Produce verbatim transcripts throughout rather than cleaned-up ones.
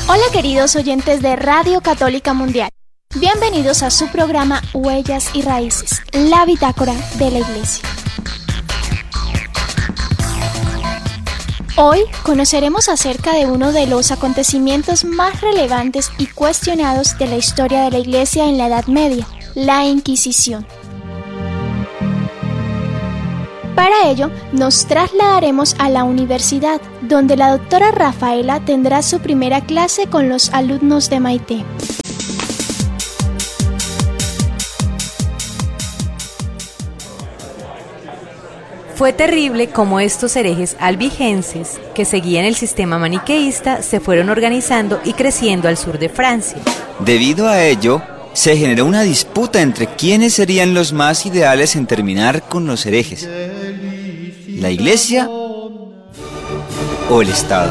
Hola queridos oyentes de Radio Católica Mundial, bienvenidos a su programa Huellas y Raíces, la bitácora de la Iglesia. Hoy conoceremos acerca de uno de los acontecimientos más relevantes y cuestionados de la historia de la Iglesia en la Edad Media, la Inquisición. Para ello, nos trasladaremos a la universidad, donde la doctora Rafaela tendrá su primera clase con los alumnos de Maite. Fue terrible cómo estos herejes albigenses, que seguían el sistema maniqueísta, se fueron organizando y creciendo al sur de Francia. Debido a ello, se generó una disputa entre quiénes serían los más ideales en terminar con los herejes: ¿la Iglesia o el Estado?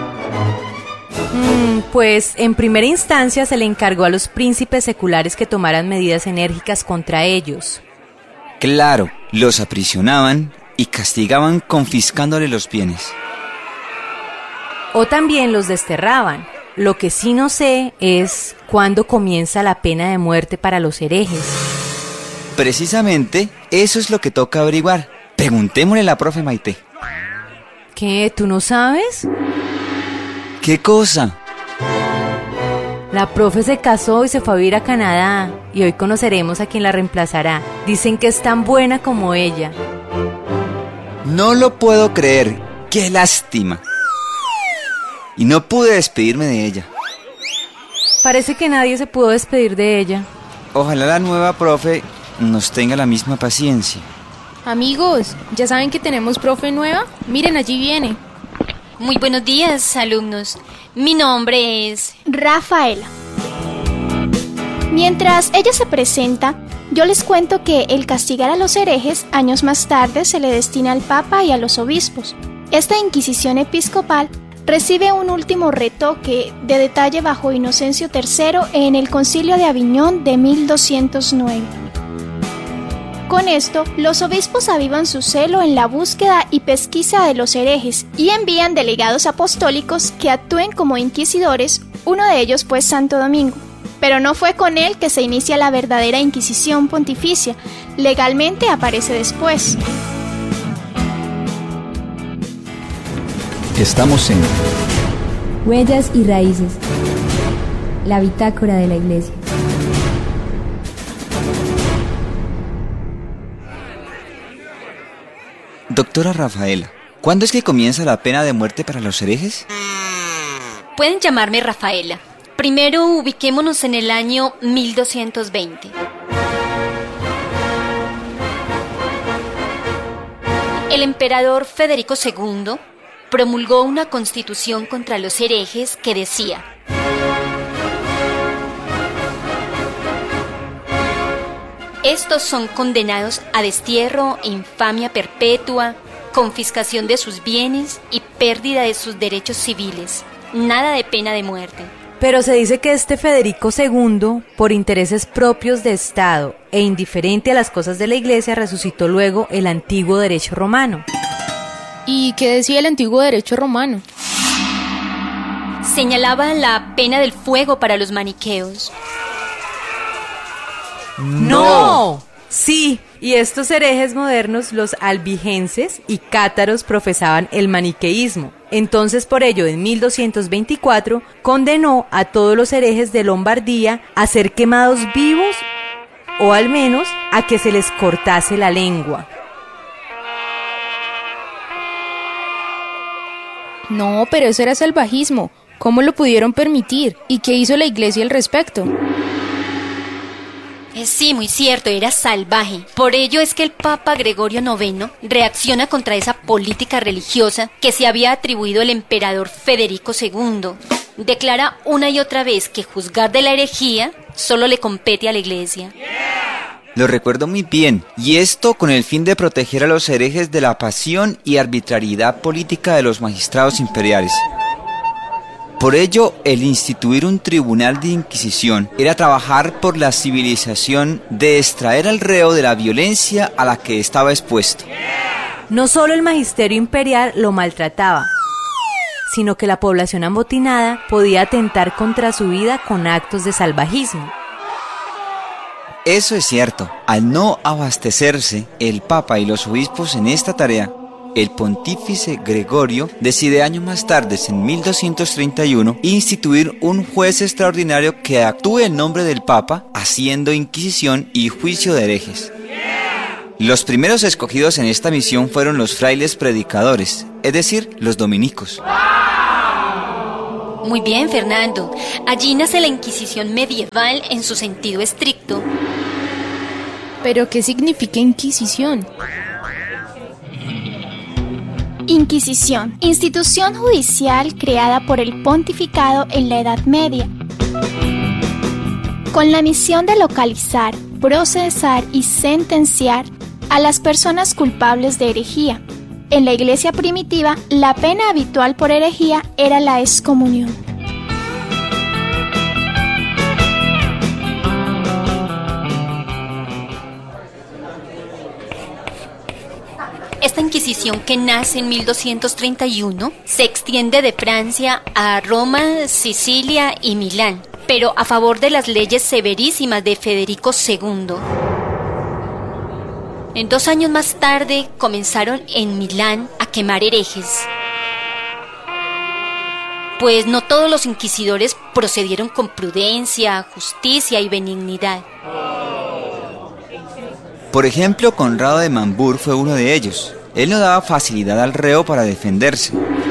Mm, pues en primera instancia se le encargó a los príncipes seculares que tomaran medidas enérgicas contra ellos. Claro, los aprisionaban y castigaban confiscándole los bienes. O también los desterraban. Lo que sí no sé es cuándo comienza la pena de muerte para los herejes. Precisamente, eso es lo que toca averiguar. Preguntémosle a la profe Maite. ¿Qué? ¿Tú no sabes? ¿Qué cosa? La profe se casó y se fue a vivir a Canadá, y hoy conoceremos a quien la reemplazará. Dicen que es tan buena como ella. No lo puedo creer. ¡Qué lástima! Y no pude despedirme de ella. Parece que nadie se pudo despedir de ella. Ojalá la nueva profe nos tenga la misma paciencia. Amigos, ¿ya saben que tenemos profe nueva? Miren, allí viene. Muy buenos días, alumnos. Mi nombre es Rafaela. Mientras ella se presenta, yo les cuento que el castigar a los herejes años más tarde se le destina al Papa y a los obispos. Esta Inquisición episcopal recibe un último retoque de detalle bajo Inocencio tercero en el Concilio de Aviñón de mil doscientos nueve. Con esto, los obispos avivan su celo en la búsqueda y pesquisa de los herejes y envían delegados apostólicos que actúen como inquisidores, uno de ellos pues Santo Domingo. Pero no fue con él que se inicia la verdadera Inquisición pontificia, legalmente aparece después. Estamos en Huellas y Raíces, la bitácora de la Iglesia. Doctora Rafaela, ¿cuándo es que comienza la pena de muerte para los herejes? Pueden llamarme Rafaela. Primero ubiquémonos en el año mil doscientos veinte. El emperador Federico segundo promulgó una constitución contra los herejes que decía: estos son condenados a destierro e infamia perpetua, confiscación de sus bienes y pérdida de sus derechos civiles. Nada de pena de muerte. Pero se dice que este Federico segundo, por intereses propios de Estado e indiferente a las cosas de la Iglesia, resucitó luego el antiguo derecho romano. ¿Y qué decía el antiguo derecho romano? Señalaba la pena del fuego para los maniqueos. ¡No! Sí, y estos herejes modernos, los albigenses y cátaros, profesaban el maniqueísmo. Entonces, por ello, en mil doscientos veinticuatro, condenó a todos los herejes de Lombardía a ser quemados vivos, o al menos a que se les cortase la lengua. No, pero eso era salvajismo. ¿Cómo lo pudieron permitir? ¿Y qué hizo la Iglesia al respecto? Eh, sí, muy cierto, era salvaje. Por ello es que el Papa Gregorio noveno reacciona contra esa política religiosa que se había atribuido el emperador Federico segundo. Declara una y otra vez que juzgar de la herejía solo le compete a la Iglesia. Lo recuerdo muy bien, y esto con el fin de proteger a los herejes de la pasión y arbitrariedad política de los magistrados imperiales. Por ello, el instituir un tribunal de inquisición era trabajar por la civilización de extraer al reo de la violencia a la que estaba expuesto. No solo el magisterio imperial lo maltrataba, sino que la población amotinada podía atentar contra su vida con actos de salvajismo. Eso es cierto. Al no abastecerse el Papa y los obispos en esta tarea, el pontífice Gregorio decide años más tarde, en mil doscientos treinta y uno, instituir un juez extraordinario que actúe en nombre del Papa, haciendo inquisición y juicio de herejes. Los primeros escogidos en esta misión fueron los frailes predicadores, es decir, los dominicos. Muy bien, Fernando. Allí nace la Inquisición medieval en su sentido estricto. ¿Pero qué significa Inquisición? Inquisición, institución judicial creada por el pontificado en la Edad Media, con la misión de localizar, procesar y sentenciar a las personas culpables de herejía. En la iglesia primitiva, la pena habitual por herejía era la excomunión. Esta Inquisición, que nace en mil doscientos treinta y uno, se extiende de Francia a Roma, Sicilia y Milán, pero a favor de las leyes severísimas de Federico segundo. En dos años más tarde comenzaron en Milán a quemar herejes. Pues no todos los inquisidores procedieron con prudencia, justicia y benignidad. Por ejemplo, Conrado de Mambur fue uno de ellos. Él no daba facilidad al reo para defenderse.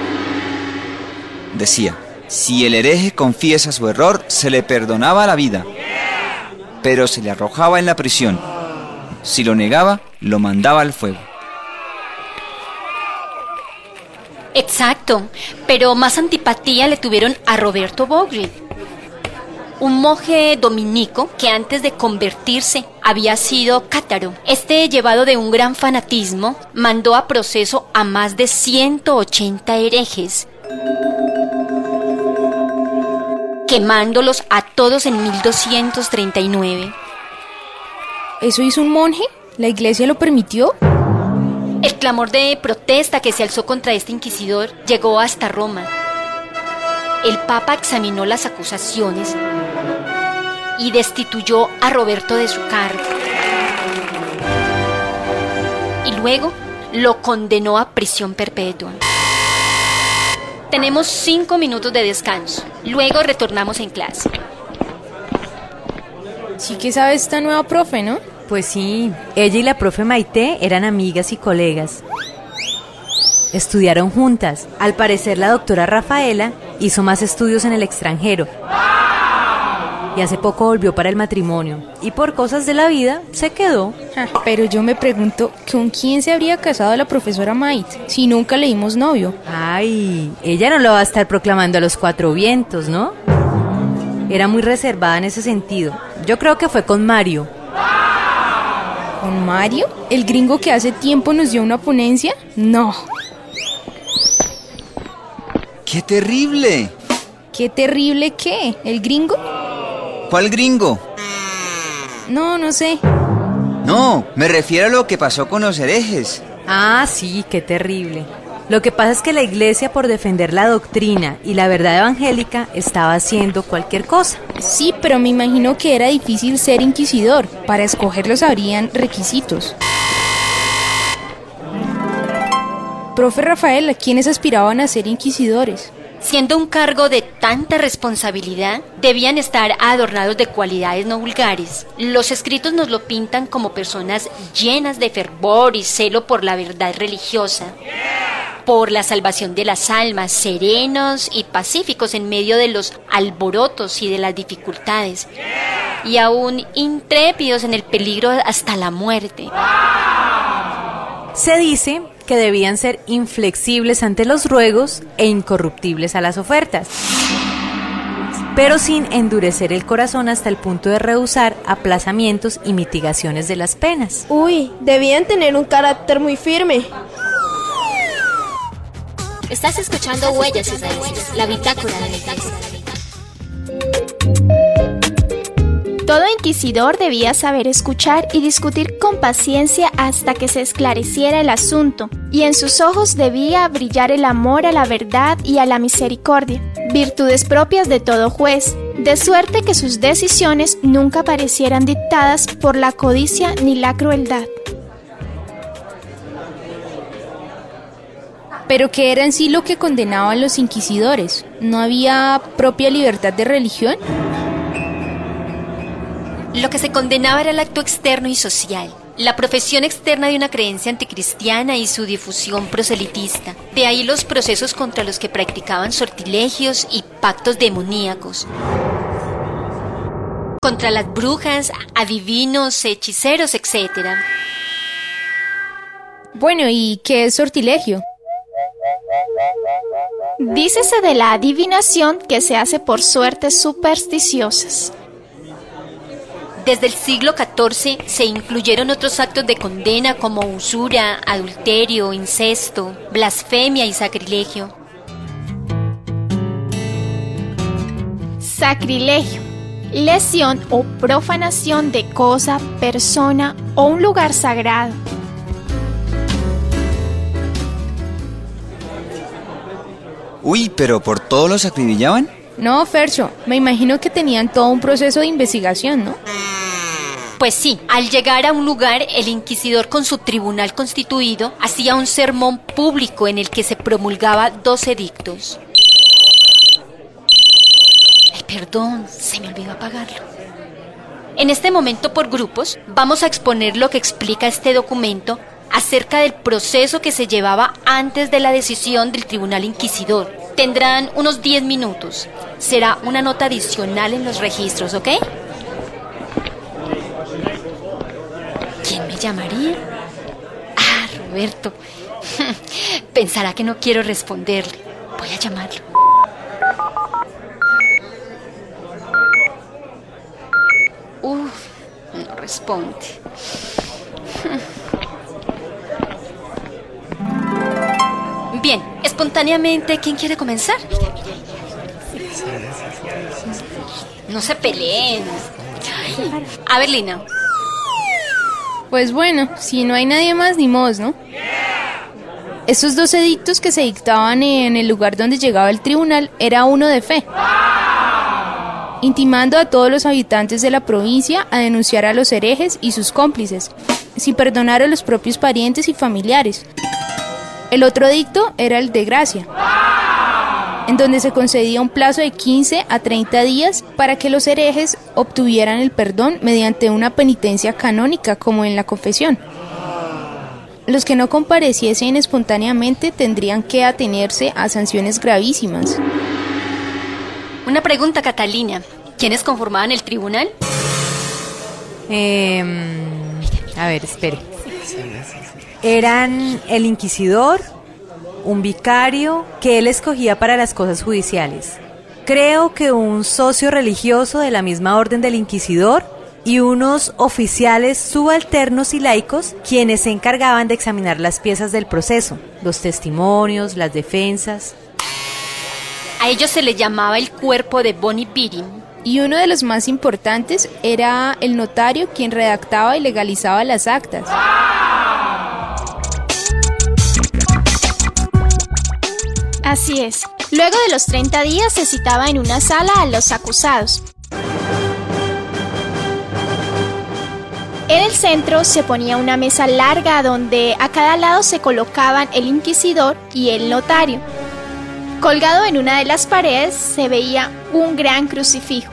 Decía, si el hereje confiesa su error, se le perdonaba la vida, pero se le arrojaba en la prisión. Si lo negaba, lo mandaba al fuego. Exacto, pero más antipatía le tuvieron a Roberto Bogri, un monje dominico que antes de convertirse había sido cátaro. Este, llevado de un gran fanatismo, mandó a proceso a más de ciento ochenta herejes, quemándolos a todos en mil doscientos treinta y nueve. ¿Eso hizo un monje? ¿La iglesia lo permitió? El clamor de protesta que se alzó contra este inquisidor llegó hasta Roma. El Papa examinó las acusaciones y destituyó a Roberto de su cargo. Y luego lo condenó a prisión perpetua. Tenemos cinco minutos de descanso. Luego retornamos en clase. Sí que sabe esta nueva profe, ¿no? Pues sí, ella y la profe Maite eran amigas y colegas. Estudiaron juntas. Al parecer la doctora Rafaela hizo más estudios en el extranjero y hace poco volvió para el matrimonio y por cosas de la vida se quedó. Ja, pero yo me pregunto, ¿con quién se habría casado la profesora Maite si nunca le dimos novio? Ay, ella no lo va a estar proclamando a los cuatro vientos, ¿no? Era muy reservada en ese sentido. Yo creo que fue con Mario. ¿Con Mario? ¿El gringo que hace tiempo nos dio una ponencia? No. ¡Qué terrible! ¿Qué terrible qué? ¿El gringo? ¿Cuál gringo? No, no sé. No, me refiero a lo que pasó con los herejes. Ah, sí, qué terrible. Lo que pasa es que la iglesia, por defender la doctrina y la verdad evangélica, estaba haciendo cualquier cosa. Sí, pero me imagino que era difícil ser inquisidor. Para escogerlos habrían requisitos. Profe Rafaela, ¿quiénes aspiraban a ser inquisidores? Siendo un cargo de tanta responsabilidad, debían estar adornados de cualidades no vulgares. Los escritos nos lo pintan como personas llenas de fervor y celo por la verdad religiosa, por la salvación de las almas, serenos y pacíficos en medio de los alborotos y de las dificultades, y aún intrépidos en el peligro hasta la muerte. Se dice que debían ser inflexibles ante los ruegos e incorruptibles a las ofertas, pero sin endurecer el corazón hasta el punto de rehusar aplazamientos y mitigaciones de las penas. Uy, debían tener un carácter muy firme. Estás escuchando Huellas y Raíces, la bitácora de la iglesia. Todo inquisidor debía saber escuchar y discutir con paciencia hasta que se esclareciera el asunto, y en sus ojos debía brillar el amor a la verdad y a la misericordia, virtudes propias de todo juez, de suerte que sus decisiones nunca parecieran dictadas por la codicia ni la crueldad. ¿Pero qué era en sí lo que condenaban los inquisidores? ¿No había propia libertad de religión? Lo que se condenaba era el acto externo y social, la profesión externa de una creencia anticristiana y su difusión proselitista. De ahí los procesos contra los que practicaban sortilegios y pactos demoníacos. Contra las brujas, adivinos, hechiceros, etcétera. Bueno, ¿y qué es sortilegio? Dícese de la adivinación que se hace por suertes supersticiosas. Desde el siglo catorce se incluyeron otros actos de condena como usura, adulterio, incesto, blasfemia y sacrilegio. Sacrilegio: lesión o profanación de cosa, persona o un lugar sagrado. Uy, pero ¿por todo lo acribillaban? No, Fercho, me imagino que tenían todo un proceso de investigación, ¿no? Pues sí, al llegar a un lugar, el inquisidor con su tribunal constituido hacía un sermón público en el que se promulgaba dos edictos. Ay, perdón, se me olvidó apagarlo. En este momento, por grupos, vamos a exponer lo que explica este documento acerca del proceso que se llevaba antes de la decisión del tribunal inquisidor. Tendrán unos diez minutos. Será una nota adicional en los registros, ¿ok? ¿Quién me llamaría? Ah, Roberto. Pensará que no quiero responderle. Voy a llamarlo. Uf, no responde. Bien, espontáneamente, ¿quién quiere comenzar? No se peleen. A ver, Lina. Pues bueno, si no hay nadie más, ni modos, ¿no? Esos dos edictos que se dictaban en el lugar donde llegaba el tribunal era uno de fe, intimando a todos los habitantes de la provincia a denunciar a los herejes y sus cómplices, sin perdonar a los propios parientes y familiares. El otro edicto era el de gracia, en donde se concedía un plazo de quince a treinta días para que los herejes obtuvieran el perdón mediante una penitencia canónica, como en la confesión. Los que no compareciesen espontáneamente tendrían que atenerse a sanciones gravísimas. Una pregunta, Catalina. ¿Quiénes conformaban el tribunal? Eh, a ver, espere. Eran el inquisidor, un vicario que él escogía para las cosas judiciales. Creo que un socio religioso de la misma orden del inquisidor y unos oficiales subalternos y laicos quienes se encargaban de examinar las piezas del proceso, los testimonios, las defensas. A ellos se les llamaba el cuerpo de Boni Birim. Y uno de los más importantes era el notario, quien redactaba y legalizaba las actas. Así es. Luego de los treinta días se citaba en una sala a los acusados. En el centro se ponía una mesa larga donde a cada lado se colocaban el inquisidor y el notario. Colgado en una de las paredes se veía un gran crucifijo.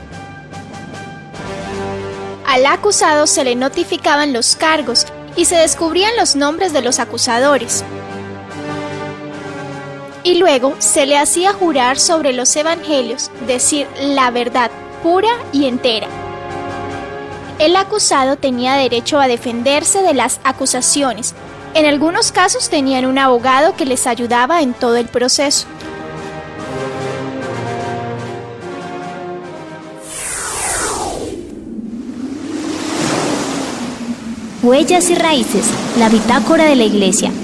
Al acusado se le notificaban los cargos y se descubrían los nombres de los acusadores. Y luego se le hacía jurar sobre los evangelios, decir la verdad pura y entera. El acusado tenía derecho a defenderse de las acusaciones. En algunos casos tenían un abogado que les ayudaba en todo el proceso. Huellas y raíces, la bitácora de la iglesia.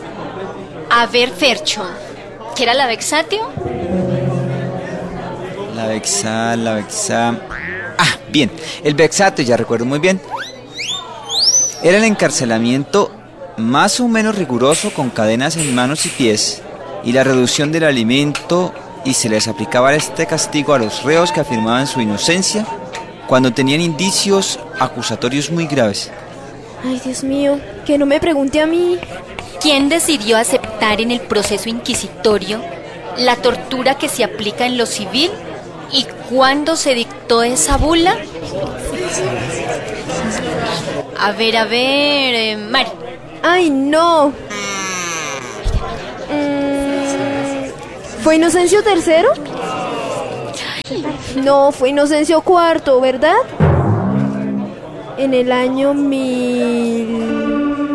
A ver, Fercho, ¿qué era la vexatio? la vexá, la vexá... Ah, bien, el vexato, ya recuerdo muy bien. Era el encarcelamiento más o menos riguroso con cadenas en manos y pies y la reducción del alimento, y se les aplicaba este castigo a los reos que afirmaban su inocencia cuando tenían indicios acusatorios muy graves. Ay, Dios mío, que no me pregunte a mí. ¿Quién decidió aceptar en el proceso inquisitorio la tortura que se aplica en lo civil? ¿Y cuándo se dictó esa bula? A ver, a ver, eh, Mari. Ay, no. Mm, ¿Fue Inocencio tercero? No, fue Inocencio cuarto, ¿verdad? En el año mil...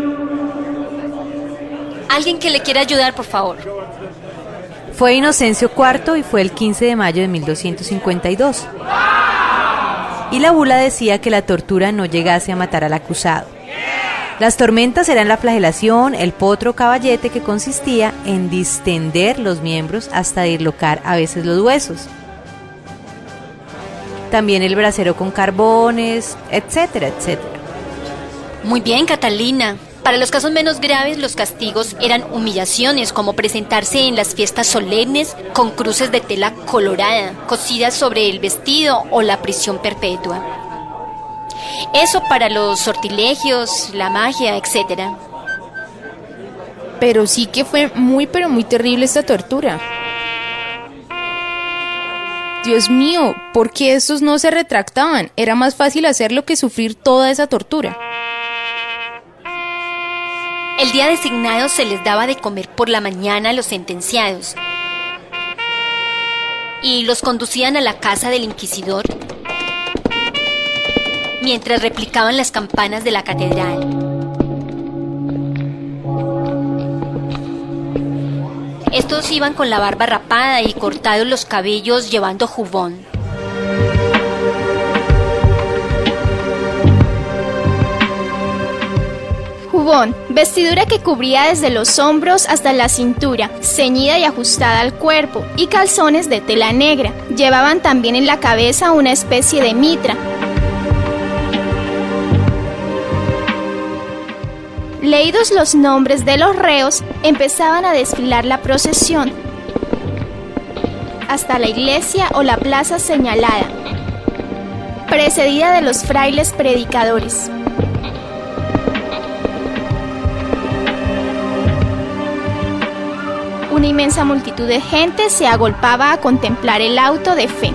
Alguien que le quiera ayudar, por favor. Fue Inocencio cuarto y fue el quince de mayo de mil doscientos cincuenta y dos. Y la bula decía que la tortura no llegase a matar al acusado. Las tormentas eran la flagelación, el potro caballete, que consistía en distender los miembros hasta dislocar a veces los huesos. También el brasero con carbones, etcétera, etcétera. Muy bien, Catalina. Para los casos menos graves, los castigos eran humillaciones, como presentarse en las fiestas solemnes con cruces de tela colorada, cosidas sobre el vestido, o la prisión perpetua. Eso para los sortilegios, la magia, etcétera. Pero sí que fue muy, pero muy terrible esta tortura. Dios mío, ¿por qué estos no se retractaban? Era más fácil hacerlo que sufrir toda esa tortura. El día designado se les daba de comer por la mañana a los sentenciados y los conducían a la casa del inquisidor mientras replicaban las campanas de la catedral. Estos iban con la barba rapada y cortados los cabellos, llevando jubón. Jubón, vestidura que cubría desde los hombros hasta la cintura, ceñida y ajustada al cuerpo, y calzones de tela negra. Llevaban también en la cabeza una especie de mitra. Leídos los nombres de los reos, empezaban a desfilar la procesión hasta la iglesia o la plaza señalada, precedida de los frailes predicadores. Una inmensa multitud de gente se agolpaba a contemplar el auto de fe.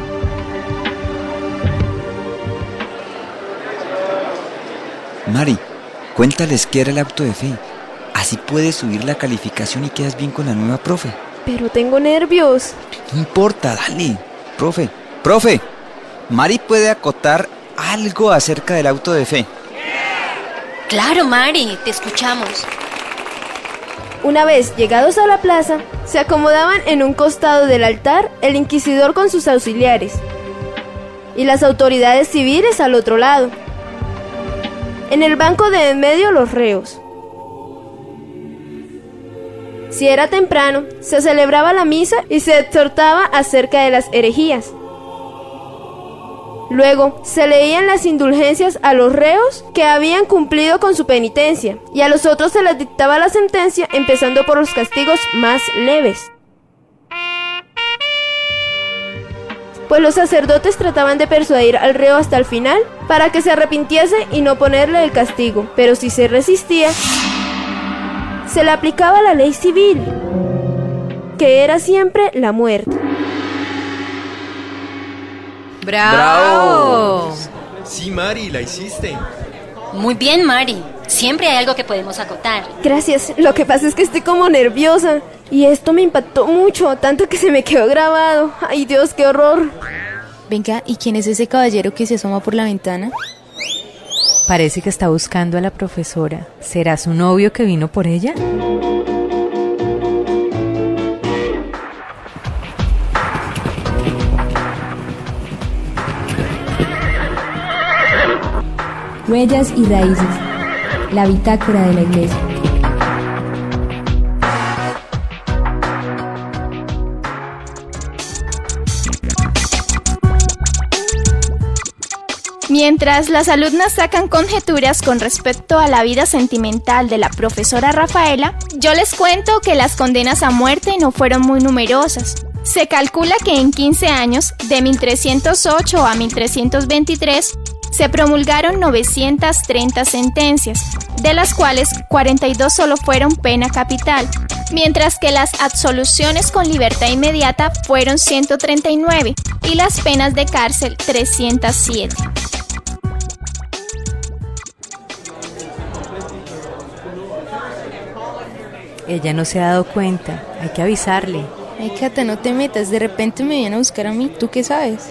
Mari, cuéntales qué era el auto de fe. Así puedes subir la calificación y quedas bien con la nueva profe. Pero tengo nervios. No importa, dale. Profe, profe, Mari puede acotar algo acerca del auto de fe. Claro, Mari, te escuchamos. Una vez llegados a la plaza, se acomodaban en un costado del altar el inquisidor con sus auxiliares y las autoridades civiles al otro lado. En el banco de en medio los reos. Si era temprano, se celebraba la misa y se exhortaba acerca de las herejías. Luego, se leían las indulgencias a los reos que habían cumplido con su penitencia, y a los otros se les dictaba la sentencia, empezando por los castigos más leves. Pues los sacerdotes trataban de persuadir al reo hasta el final para que se arrepintiese y no ponerle el castigo, pero si se resistía, se le aplicaba la ley civil, que era siempre la muerte. ¡Bravo! ¡Bravo! Sí, Mari, la hiciste. Muy bien, Mari. Siempre hay algo que podemos acotar. Gracias. Lo que pasa es que estoy como nerviosa. Y esto me impactó mucho, tanto que se me quedó grabado. ¡Ay, Dios, qué horror! Venga, ¿y quién es ese caballero que se asoma por la ventana? Parece que está buscando a la profesora. ¿Será su novio que vino por ella? Huellas y raíces. La bitácora de la iglesia. Mientras las alumnas sacan conjeturas con respecto a la vida sentimental de la profesora Rafaela, yo les cuento que las condenas a muerte no fueron muy numerosas. Se calcula que en quince años, de mil trescientos ocho a mil trescientos veintitrés, se promulgaron novecientas treinta sentencias, de las cuales cuarenta y dos solo fueron pena capital, mientras que las absoluciones con libertad inmediata fueron ciento treinta y nueve y las penas de cárcel trescientos siete. Ella no se ha dado cuenta, hay que avisarle. Ay, Cata, no te metas, de repente me vienen a buscar a mí, ¿tú qué sabes?